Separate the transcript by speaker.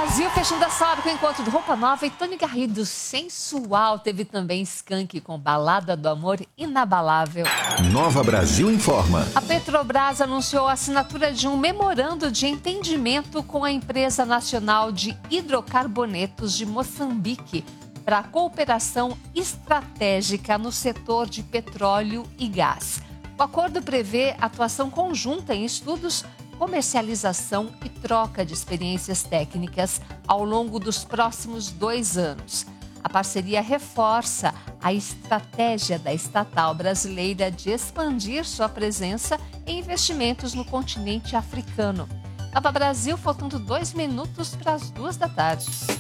Speaker 1: Brasil fechando a sábado com o encontro do Roupa Nova e Tony Garrido sensual. Teve também Skank com Balada do Amor Inabalável.
Speaker 2: Nova Brasil informa.
Speaker 1: A Petrobras anunciou a assinatura de um memorando de entendimento com a Empresa Nacional de Hidrocarbonetos de Moçambique para cooperação estratégica no setor de petróleo e gás. O acordo prevê atuação conjunta em estudos, comercialização e troca de experiências técnicas ao longo dos próximos 2 anos. A parceria reforça a estratégia da estatal brasileira de expandir sua presença em investimentos no continente africano. Nova Brasil, faltando 2 minutos para as 2 da tarde.